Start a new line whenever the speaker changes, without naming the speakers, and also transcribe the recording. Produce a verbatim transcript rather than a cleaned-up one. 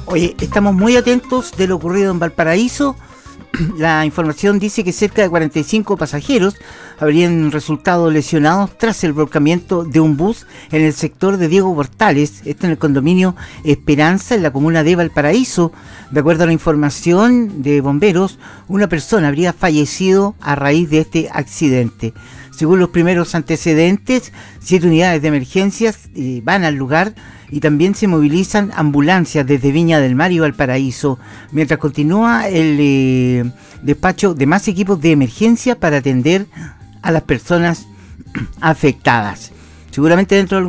Oye, estamos muy atentos de lo ocurrido en Valparaíso. La información dice que cerca de cuarenta y cinco pasajeros habrían resultado lesionados tras el volcamiento de un bus en el sector de Diego Portales, esto en el condominio Esperanza, en la comuna de Valparaíso. De acuerdo a la información de bomberos, una persona habría fallecido a raíz de este accidente. Según los primeros antecedentes, siete unidades de emergencias eh, van al lugar y también se movilizan ambulancias desde Viña del Mar y Valparaíso, mientras continúa el eh, despacho de más equipos de emergencia para atender a las personas afectadas. Seguramente dentro de